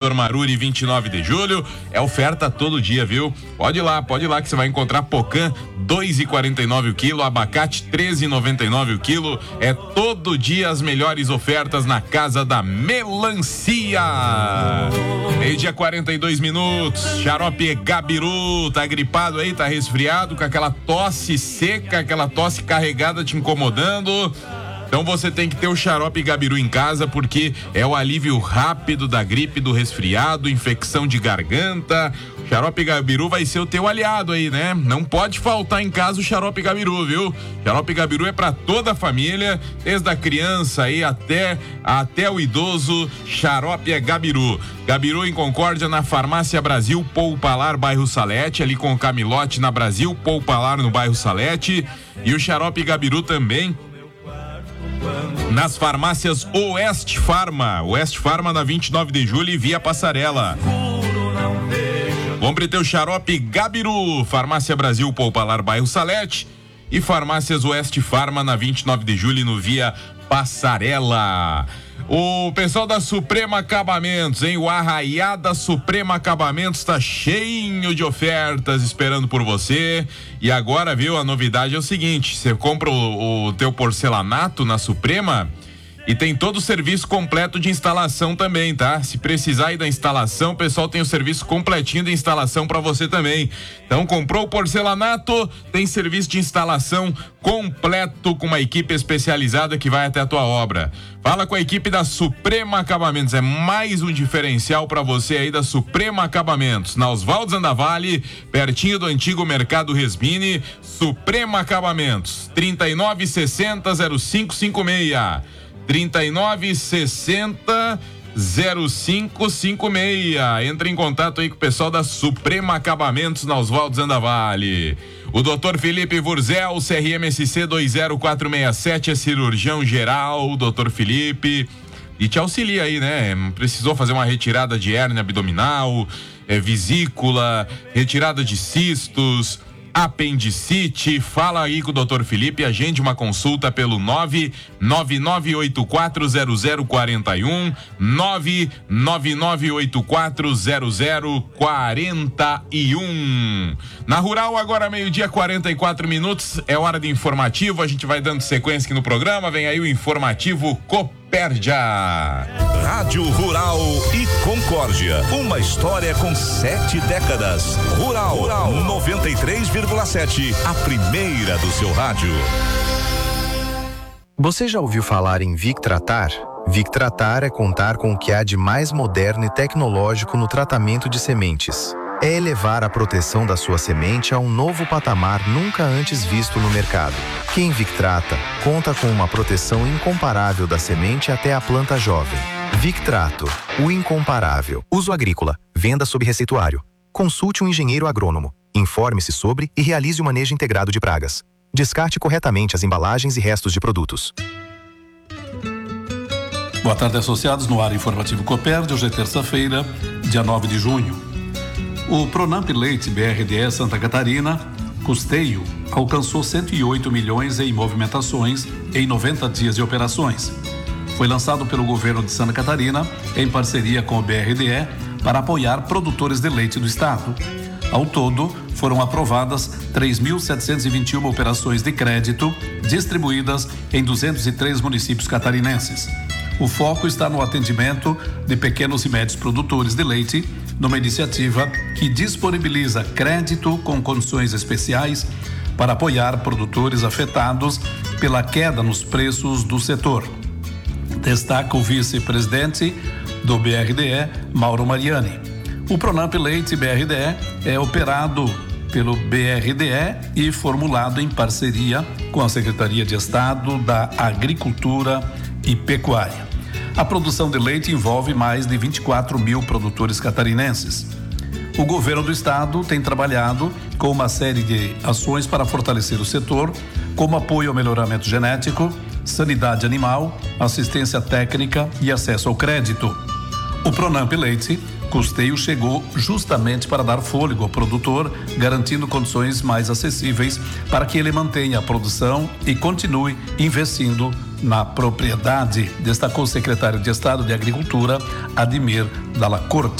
Doutor Maruri, 29 de julho. É oferta todo dia, viu? Pode ir lá que você vai encontrar pocã 2,49 o quilo, abacate 13,99 o quilo. É todo dia as melhores ofertas na Casa da Melancia. Meio-dia 42 minutos. Xarope Gabiru, tá gripado aí, tá resfriado, com aquela tosse seca, aquela tosse carregada te incomodando? Então você tem que ter o Xarope Gabiru em casa, porque é o alívio rápido da gripe, do resfriado, infecção de garganta. O Xarope Gabiru vai ser o teu aliado aí, né? Não pode faltar em casa o Xarope Gabiru, viu? Xarope Gabiru é pra toda a família, desde a criança aí até o idoso. Xarope é Gabiru. Gabiru em Concórdia, na Farmácia Brasil, Poupalar, bairro Salete, ali com o Camilote na Brasil, Poupalar no bairro Salete. E o Xarope Gabiru também nas farmácias Oeste Farma na 29 de julho e Via Passarela. Compre teu Xarope Gabiru, Farmácia Brasil, Poupalar, bairro Salete, e farmácias Oeste Farma na 29 de julho no Via Passarela. O pessoal da Suprema Acabamentos, hein? O Arraiada Suprema Acabamentos tá cheio de ofertas esperando por você. E agora, viu, a novidade é o seguinte: você compra o teu porcelanato na Suprema e tem todo o serviço completo de instalação também, tá? Se precisar aí da instalação, o pessoal tem o serviço completinho de instalação para você também. Então, comprou o porcelanato, tem serviço de instalação completo com uma equipe especializada que vai até a tua obra. Fala com a equipe da Suprema Acabamentos, é mais um diferencial para você aí da Suprema Acabamentos. Na Oswaldo Zandavalli, pertinho do antigo Mercado Resmini. Suprema Acabamentos, 3960-0556. 3960-0556. Entre em contato aí com o pessoal da Suprema Acabamentos na Oswaldo Zandavalli. O Dr. Felipe Vurzel, CRMSC 20467, é cirurgião geral. Dr. Felipe, e te auxilia aí, né? Precisou fazer uma retirada de hérnia abdominal, vesícula, retirada de cistos, apendicite. Fala aí com o Dr. Felipe, agende uma consulta pelo 999840041, 999840041. Na Rural, agora 12:44 minutos, é hora de informativo. A gente vai dando sequência aqui no programa. Vem aí o informativo Copérdia. Rádio Rural e Concórdia, uma história com 7 décadas. Rural 93,7, a primeira do seu rádio. Você já ouviu falar em Victratar? Victratar é contar com o que há de mais moderno e tecnológico no tratamento de sementes. É elevar a proteção da sua semente a um novo patamar nunca antes visto no mercado. Quem Victrata conta com uma proteção incomparável da semente até a planta jovem. Victrato, o incomparável. Uso agrícola, venda sob receituário. Consulte um engenheiro agrônomo. Informe-se sobre e realize o manejo integrado de pragas. Descarte corretamente as embalagens e restos de produtos. Boa tarde, associados, no ar informativo Copérdia. Hoje é terça-feira, dia 9 de junho. O Pronamp Leite BRDE Santa Catarina, custeio, alcançou 108 milhões em movimentações em 90 dias de operações. Foi lançado pelo governo de Santa Catarina em parceria com o BRDE para apoiar produtores de leite do estado. Ao todo, foram aprovadas 3.721 operações de crédito distribuídas em 203 municípios catarinenses. O foco está no atendimento de pequenos e médios produtores de leite, numa iniciativa que disponibiliza crédito com condições especiais para apoiar produtores afetados pela queda nos preços do setor. Destaca o vice-presidente do BRDE, Mauro Mariani. O Pronamp Leite BRDE é operado pelo BRDE e formulado em parceria com a Secretaria de Estado da Agricultura e Pecuária. A produção de leite envolve mais de 24 mil produtores catarinenses. O governo do estado tem trabalhado com uma série de ações para fortalecer o setor, como apoio ao melhoramento genético, sanidade animal, assistência técnica e acesso ao crédito. O Pronamp Leite custeio chegou justamente para dar fôlego ao produtor, garantindo condições mais acessíveis para que ele mantenha a produção e continue investindo na propriedade, destacou o secretário de Estado de Agricultura, Ademir Dalla Corte.